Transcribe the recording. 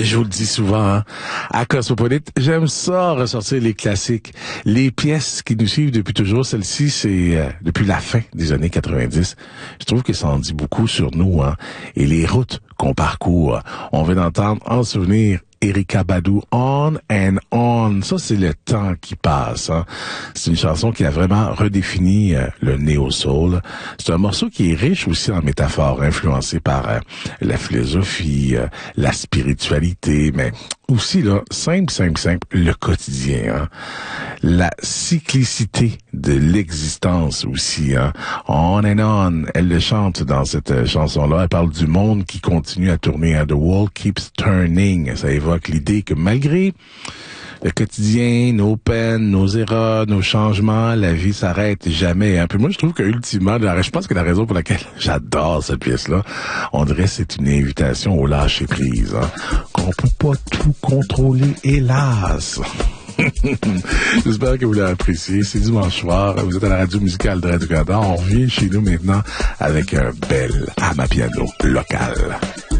je vous le dis souvent, hein, à Cosmopolite, j'aime ça ressortir les classiques, les pièces qui nous suivent depuis toujours. Celle-ci, c'est depuis la fin des années 90. Je trouve que ça en dit beaucoup sur nous, hein, et les routes qu'on parcourt. On vient d'entendre en souvenir Erykah Badu, On and On. Ça, c'est le temps qui passe. Hein. C'est une chanson qui a vraiment redéfini le néo-soul. C'est un morceau qui est riche aussi en métaphores, influencé par la philosophie, la spiritualité, mais aussi, là, simple, le quotidien. Hein. La cyclicité de l'existence aussi. Hein. On and On, elle le chante dans cette chanson-là. Elle parle du monde qui continue à tourner. Hein. The world keeps turning. Ça évoque l'idée que malgré le quotidien, nos peines, nos erreurs, nos changements, la vie s'arrête jamais. Hein. Puis moi, je trouve que ultimement, je pense que la raison pour laquelle j'adore cette pièce-là, on dirait que c'est une invitation au lâcher-prise. Hein. Qu'on peut pas tout contrôler, hélas. J'espère que vous l'avez apprécié. C'est dimanche soir. Vous êtes à la radio musicale de Radio-Canada. On revient chez nous maintenant avec un bel amapiano local.